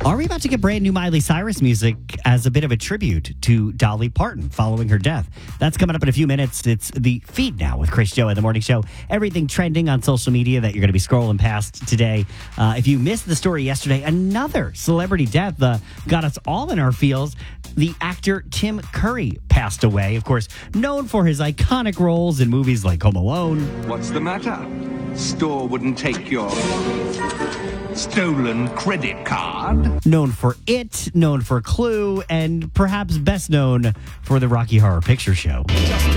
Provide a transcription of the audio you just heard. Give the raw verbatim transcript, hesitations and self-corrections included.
Are we about to get brand new Miley Cyrus music as a bit of a tribute to Dolly Parton following her death? That's coming up in a few minutes. It's the feed now with Chris Joe at the Morning Show. Everything trending on social media that you're going to be scrolling past today. Uh, if you missed the story yesterday, another celebrity death uh, got us all in our feels. The actor Tim Curry passed away, of course, known for his iconic roles in movies like Home Alone. What's the matter? Store wouldn't take your stolen credit card? Known for It, known for Clue, and perhaps best known for the Rocky Horror Picture Show. Just